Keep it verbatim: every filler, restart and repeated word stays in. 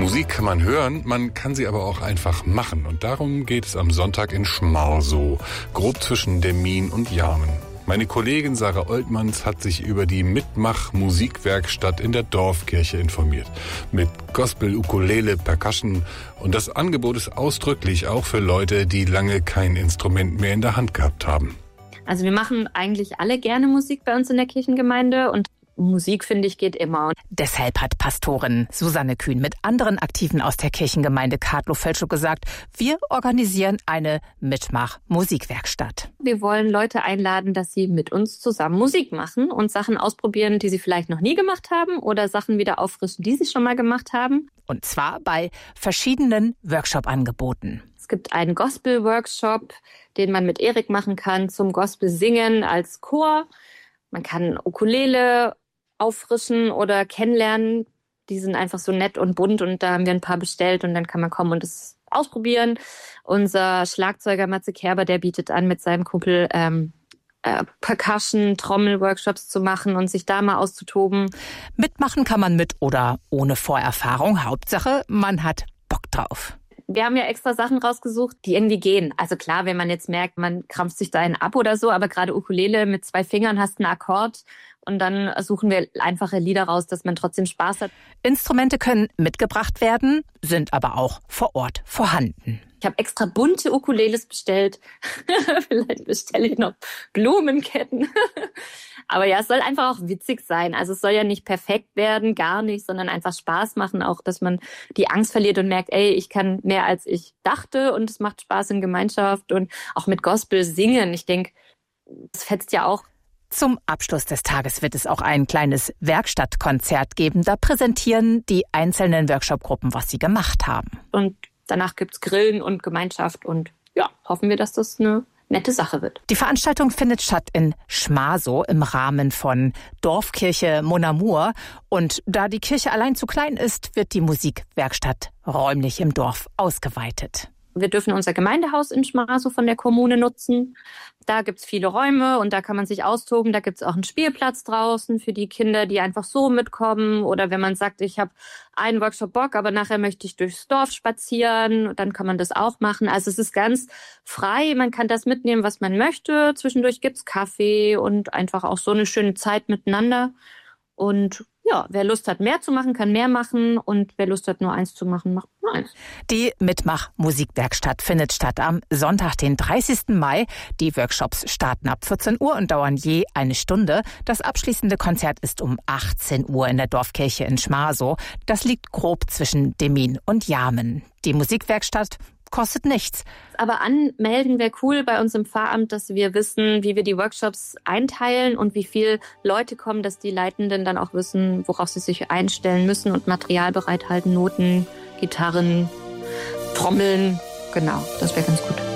Musik kann man hören, man kann sie aber auch einfach machen. Und darum geht es am Sonntag in Schmarsow, grob zwischen Demmin und Jarmen. Meine Kollegin Sarah Oltmanns hat sich über die Mitmach-Musikwerkstatt in der Dorfkirche informiert. Mit Gospel, Ukulele, Percussion. Und das Angebot ist ausdrücklich auch für Leute, die lange kein Instrument mehr in der Hand gehabt haben. Also wir machen eigentlich alle gerne Musik bei uns in der Kirchengemeinde und Musik, finde ich, geht immer. Deshalb hat Pastorin Susanne Kühn mit anderen Aktiven aus der Kirchengemeinde Kadlow-Feldschuk gesagt, wir organisieren eine Mitmach-Musikwerkstatt. Wir wollen Leute einladen, dass sie mit uns zusammen Musik machen und Sachen ausprobieren, die sie vielleicht noch nie gemacht haben oder Sachen wieder auffrischen, die sie schon mal gemacht haben. Und zwar bei verschiedenen Workshop-Angeboten. Es gibt einen Gospel-Workshop, den man mit Erik machen kann zum Gospel-Singen als Chor. Man kann Ukulele auffrischen oder kennenlernen. Die sind einfach so nett und bunt und da haben wir ein paar bestellt und dann kann man kommen und es ausprobieren. Unser Schlagzeuger Matze Kerber, der bietet an, mit seinem Kumpel ähm, äh, Percussion, Trommel-Workshops zu machen und sich da mal auszutoben. Mitmachen kann man mit oder ohne Vorerfahrung. Hauptsache, man hat Bock drauf. Wir haben ja extra Sachen rausgesucht, die irgendwie gehen. Also klar, wenn man jetzt merkt, man krampft sich da einen ab oder so, aber gerade Ukulele mit zwei Fingern hast einen Akkord und dann suchen wir einfache Lieder raus, dass man trotzdem Spaß hat. Instrumente können mitgebracht werden, sind aber auch vor Ort vorhanden. Ich habe extra bunte Ukuleles bestellt. Vielleicht bestelle ich noch Blumenketten. Aber ja, es soll einfach auch witzig sein. Also es soll ja nicht perfekt werden, gar nicht, sondern einfach Spaß machen. Auch, dass man die Angst verliert und merkt, ey, ich kann mehr als ich dachte und es macht Spaß in Gemeinschaft und auch mit Gospel singen. Ich denke, das fetzt ja auch. Zum Abschluss des Tages wird es auch ein kleines Werkstattkonzert geben. Da präsentieren die einzelnen Workshop-Gruppen, was sie gemacht haben. Und danach gibt's Grillen und Gemeinschaft und ja, hoffen wir, dass das eine nette Sache wird. Die Veranstaltung findet statt in Schmarsow im Rahmen von Dorfkirche Mon Amour. Und da die Kirche allein zu klein ist, wird die Musikwerkstatt räumlich im Dorf ausgeweitet. Wir dürfen unser Gemeindehaus in Schmarsow von der Kommune nutzen. Da gibt's viele Räume und da kann man sich austoben. Da gibt's auch einen Spielplatz draußen für die Kinder, die einfach so mitkommen. Oder wenn man sagt, ich habe einen Workshop Bock, aber nachher möchte ich durchs Dorf spazieren, dann kann man das auch machen. Also es ist ganz frei. Man kann das mitnehmen, was man möchte. Zwischendurch gibt's Kaffee und einfach auch so eine schöne Zeit miteinander. Und ja, wer Lust hat, mehr zu machen, kann mehr machen. Und wer Lust hat, nur eins zu machen, macht nur eins. Die Mitmach-Musikwerkstatt findet statt am Sonntag, den dreißigsten Mai. Die Workshops starten ab vierzehn Uhr und dauern je eine Stunde. Das abschließende Konzert ist um achtzehn Uhr in der Dorfkirche in Schmarsow. Das liegt grob zwischen Demmin und Jarmen. Die Musikwerkstatt kostet nichts. Aber anmelden wäre cool bei uns im Pfarramt, dass wir wissen, wie wir die Workshops einteilen und wie viele Leute kommen, dass die Leitenden dann auch wissen, worauf sie sich einstellen müssen und Material bereithalten, Noten, Gitarren, Trommeln. Genau, das wäre ganz gut.